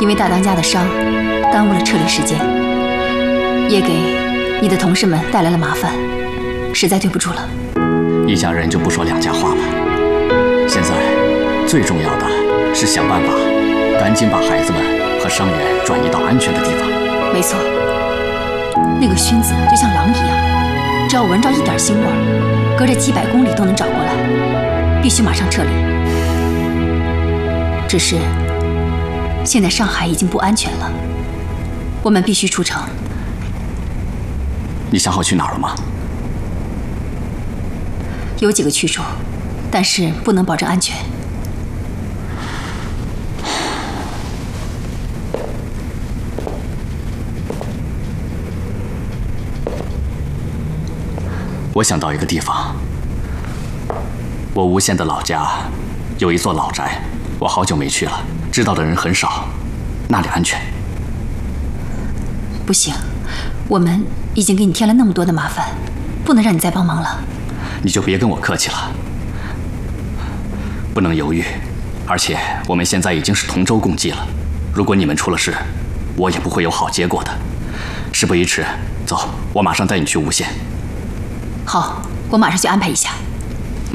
因为大当家的伤，耽误了撤离时间，也给你的同事们带来了麻烦，实在对不住了。 一家人就不说两家话吧。现在最重要的是想办法，赶紧把孩子们和伤员转移到安全的地方。 没错，那个熏子就像狼一样，只要闻着一点腥味儿，隔着几百公里都能找过来，必须马上撤离。只是现在上海已经不安全了，我们必须出城。 你想好去哪儿了吗？ 有几个去处，但是不能保证安全。 我想到一个地方，我吴县的老家有一座老宅，我好久没去了，知道的人很少，那里安全。 不行，我们已经给你添了那么多的麻烦，不能让你再帮忙了。 你就别跟我客气了，不能犹豫，而且我们现在已经是同舟共济了，如果你们出了事，我也不会有好结果的。事不宜迟，走，我马上带你去吴县。 好，我马上去安排一下。